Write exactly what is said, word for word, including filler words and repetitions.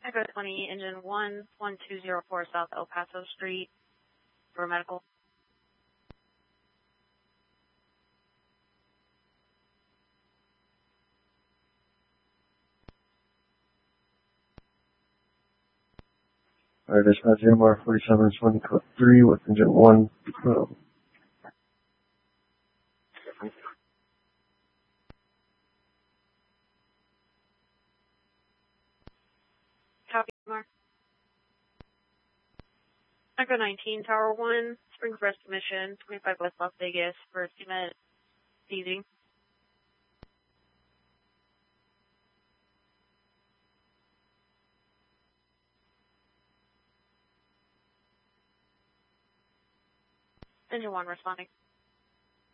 Echo twenty, engine one one two zero four South El Paso Street for medical. Alright, dispatch M R forty-seven twenty code three with engine one. Um, Copy, Mark. Echo nineteen, Tower one, Springs Rest Mission, twenty-five West Las Vegas for a cement seizing. Engine one responding.